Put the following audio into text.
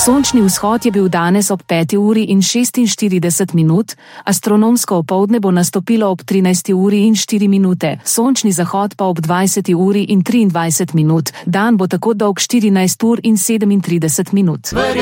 Sončni vzhod je bil danes ob 5 uri in 46 minut, astronomsko opoldne bo nastopilo ob 13 uri in 4 minute, sončni zahod pa ob 20 uri in 23 minut, dan bo tako dolg 14 ur in 37 minut.